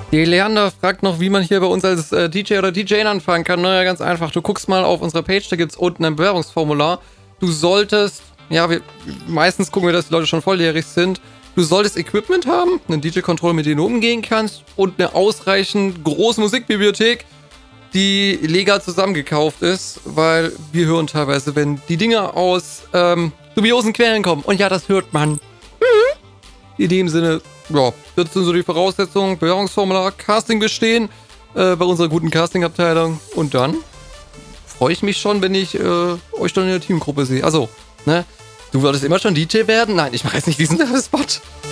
Die Leander fragt noch, wie man hier bei uns als DJ oder DJ anfangen kann. Naja, ganz einfach. Du guckst mal auf unserer Page, da gibt es unten ein Bewerbungsformular. Du solltest, meistens gucken wir, dass die Leute schon volljährig sind. Du solltest Equipment haben, einen DJ-Controller, mit dem du umgehen kannst und eine ausreichend große Musikbibliothek, die legal zusammengekauft ist, weil wir hören teilweise, wenn die Dinge aus dubiosen Quellen kommen. Und ja, das hört man. In dem Sinne, ja, das sind so die Voraussetzungen. Bewerbungsformular, Casting bestehen bei unserer guten Casting-Abteilung. Und dann freue ich mich schon, wenn ich euch dann in der Teamgruppe sehe. Also, ne? Du wolltest immer schon DJ werden? Nein, ich mache jetzt nicht diesen Werbespot.